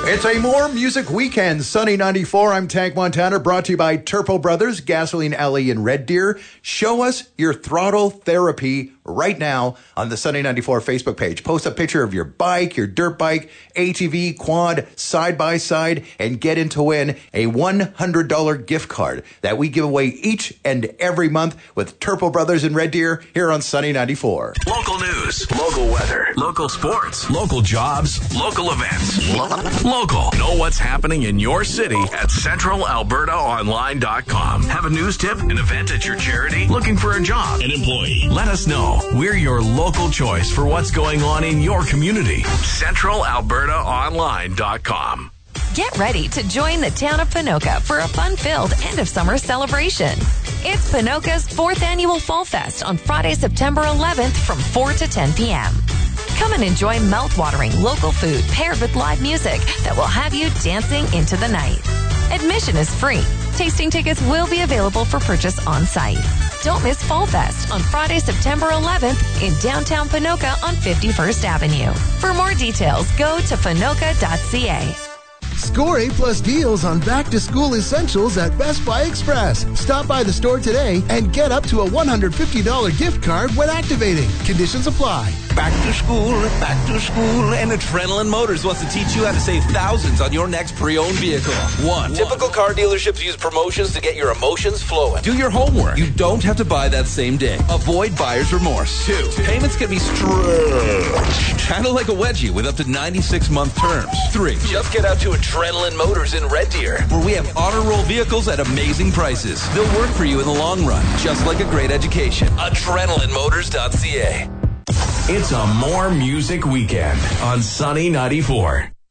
It's a More Music Weekend, Sunny 94. I'm Tank Montana, brought to you by Turpo Brothers, Gasoline Alley in Red Deer. Show us your throttle therapy right now on the Sunny 94 Facebook page. Post a picture of your bike, your dirt bike, ATV, quad, side-by-side, and get in to win a $100 gift card that we give away each and every month with Turpo Brothers in Red Deer here on Sunny 94. Local news, local weather, local sports, local jobs, local events. Local. Know what's happening in your city at CentralAlbertaOnline.com. Have a news tip, an event at your charity, looking for a job, an employee? Let us know. We're your local choice for what's going on in your community. CentralAlbertaOnline.com. Get ready to join the town of Ponoka for a fun-filled end-of-summer celebration. It's Ponoka's 4th annual Fall Fest on Friday, September 11th from 4 to 10 p.m. Come and enjoy mouth-watering local food paired with live music that will have you dancing into the night. Admission is free. Tasting tickets will be available for purchase on site. Don't miss Fall Fest on Friday, September 11th in downtown Ponoka on 51st Avenue. For more details, go to ponoka.ca. Score A-plus deals on back-to-school essentials at Best Buy Express. Stop by the store today and get up to a $150 gift card when activating. Conditions apply. Back to school, and Adrenaline Motors wants to teach you how to save thousands on your next pre-owned vehicle. One, typical car dealerships use promotions to get your emotions flowing. Do your homework. You don't have to buy that same day. Avoid buyer's remorse. Two, payments can be stretched, kind of like a wedgie with up to 96-month terms. Three, just get out to Adrenaline Motors in Red Deer, where we have honor roll vehicles at amazing prices. They'll work for you in the long run, just like a great education. AdrenalineMotors.ca. It's a More Music Weekend on Sunny 94.